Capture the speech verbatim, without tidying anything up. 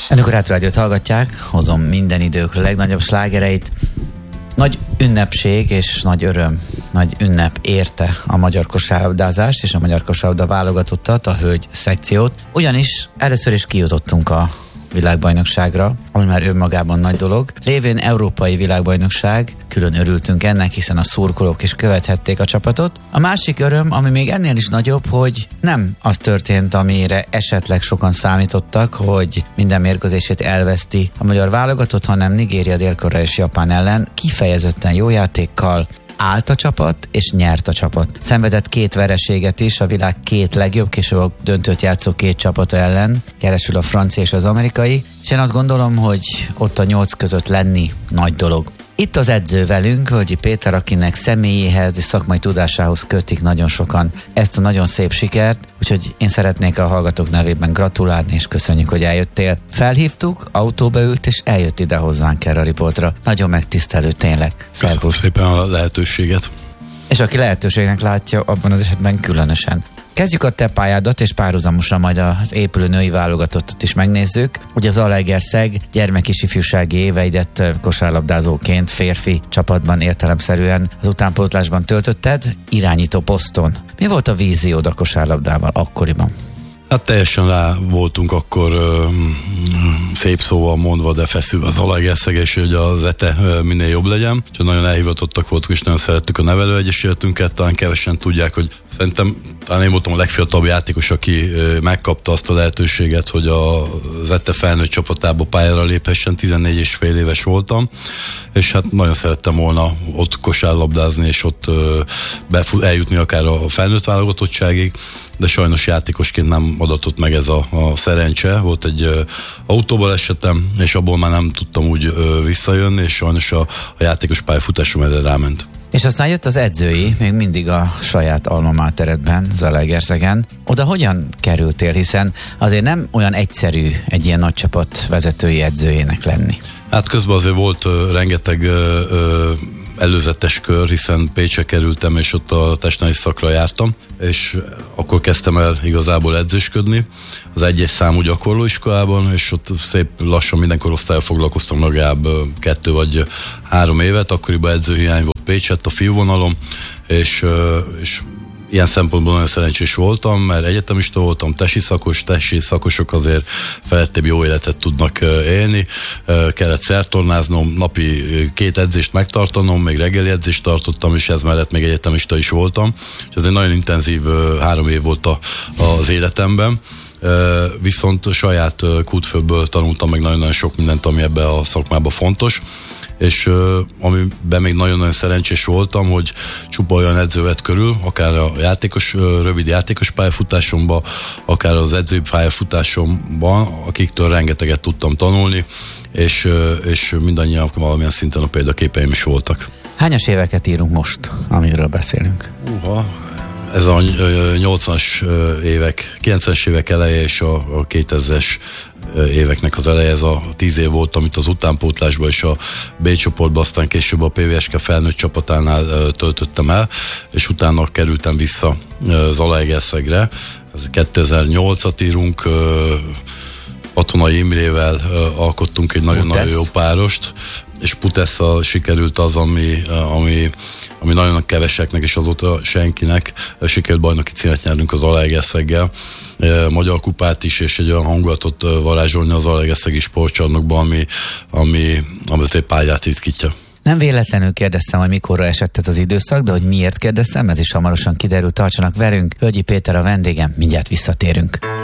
Önök a Rádiót hallgatják, hozom minden idők legnagyobb slágereit. Nagy ünnepség és nagy öröm, nagy ünnep érte a magyar kosárlabdázást és a magyar kosárlabda válogatottat, a hölgy szekciót. Ugyanis először is kijutottunk a világbajnokságra, ami már önmagában nagy dolog. Lévén európai világbajnokság, külön örültünk ennek, hiszen a szurkolók is követhették a csapatot. A másik öröm, ami még ennél is nagyobb, hogy nem az történt, amire esetleg sokan számítottak, hogy minden mérkőzését elveszti a magyar válogatott, hanem Nigéria, Dél-Korea és Japán ellen kifejezetten jó játékkal állt a csapat, és nyert a csapat. Szenvedett két vereséget is, a világ két legjobb, később a döntőt játszó két csapata ellen, jelesül a francia és az amerikai, és én azt gondolom, hogy ott a nyolc között lenni nagy dolog. Itt az edző velünk, Hölgyi Péter, akinek személyéhez és szakmai tudásához kötik nagyon sokan ezt a nagyon szép sikert, úgyhogy én szeretnék a hallgatók nevében gratulálni, és köszönjük, hogy eljöttél. Felhívtuk, autóba ült, és eljött ide hozzánk erre a riportra. Nagyon megtisztelő, tényleg. Köszönöm Szervusz. szépen a lehetőséget. És aki lehetőségnek látja, abban az esetben különösen. Kezdjük a te pályádat, és párhuzamosan majd az épülő női válogatottat is megnézzük. Ugye az Zalaegerszeg gyermeki ifjúsági éveidet kosárlabdázóként férfi csapatban értelemszerűen az utánpótlásban töltötted, irányító poszton. Mi volt a víziód a kosárlabdával akkoriban? Hát teljesen rá voltunk akkor ö, szép szóval mondva, de feszülve az Zalaegerszeg, és hogy az ete ö, minél jobb legyen. Úgyhogy nagyon elhivatottak voltunk, és nagyon szerettük a nevelőegyesületünket. Talán kevesen tudják, hogy szerintem talán én voltam a legfiatalabb játékos, aki ö, megkapta azt a lehetőséget, hogy az ete felnőtt csapatába pályára léphessen. tizennégy és fél éves voltam, és hát nagyon szerettem volna ott kosárlabdázni, és ott ö, befut, eljutni akár a felnőtt válogatottságig, de sajnos játékosként nem adatott meg ez a, a szerencse. Volt egy ö, autóbalesetem, és abból már nem tudtam úgy ö, visszajönni, és sajnos a, a játékos pályafutásom erre ráment. És aztán jött az edzői, még mindig a saját alma máteredben, Zalaegerszegen. Oda hogyan kerültél, hiszen azért nem olyan egyszerű egy ilyen nagy csapat vezetői edzőjének lenni? Hát közben azért volt ö, rengeteg ö, ö, előzetes kör, hiszen Pécsre kerültem, és ott a testnevelés szakra jártam, és akkor kezdtem el igazából edzősködni az egyes számú gyakorlóiskolában, és ott szép lassan minden korosztállyal foglalkoztam legalább kettő vagy három évet, akkoriban edzőhiány volt Pécsett a fiúvonalon, és, és ilyen szempontból nagyon szerencsés voltam, mert egyetemista voltam, tesi szakos, tesi szakosok azért felettebb jó életet tudnak élni. Kellett szertornáznom, napi két edzést megtartanom, még reggeli edzést tartottam, és ez mellett még egyetemista is voltam. És ez egy nagyon intenzív három év volt a, az életemben. Viszont saját kútfőből tanultam meg nagyon-nagyon sok mindent, ami ebben a szakmában fontos, és uh, amiben még nagyon-nagyon szerencsés voltam, hogy csupa olyan edző vett körül, akár a játékos, uh, rövid játékos pályafutásomban, akár az edzői pályafutásomban, akiktől rengeteget tudtam tanulni, és, uh, és mindannyian valamilyen szinten a példaképeim is voltak. Hányas éveket írunk most, amiről beszélünk? Uha, ez a nyolcvanas évek, kilencvenes évek eleje és a, a kétezres éveknek az eleje, ez a tíz év volt, amit az utánpótlásban és a B csoportban, aztán később a pé vé es ká felnőtt csapatánál töltöttem el, és utána kerültem vissza Zalaegerszegre. kétezer-nyolcat írunk, Atonai Imrével alkottunk egy nagyon-nagyon jó párost, és Putesszal sikerült az, ami, ami, ami nagyon keveseknek, és azóta senkinek sikerült bajnoki címet nyernünk az Zalaegerszeggel. Magyar kupát is, és egy olyan hangulatot varázsolni az Zalaegerszegi sportcsarnokban, ami, ami, ami egy pályát ritkítja. Nem véletlenül kérdeztem, hogy mikorra esett ez az időszak, de hogy miért kérdeztem, ez is hamarosan kiderül, tartsanak velünk. Hölgyi Péter a vendégem, mindjárt visszatérünk.